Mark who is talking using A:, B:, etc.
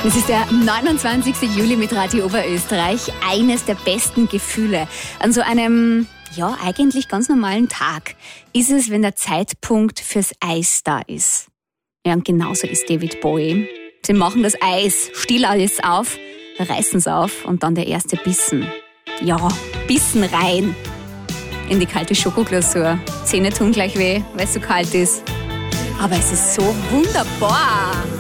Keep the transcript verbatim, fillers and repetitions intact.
A: Es ist der neunundzwanzigste Juli mit Radio Oberösterreich. Eines der besten Gefühle an so einem, ja, eigentlich ganz normalen Tag ist es, wenn der Zeitpunkt fürs Eis da ist. Ja, und genauso ist David Bowie. Sie machen das Eis, still alles auf, reißen es auf und dann der erste Bissen. Ja, Bissen rein in die kalte Schokoglasur. Zähne tun gleich weh, weil es so kalt ist. Aber es ist so wunderbar.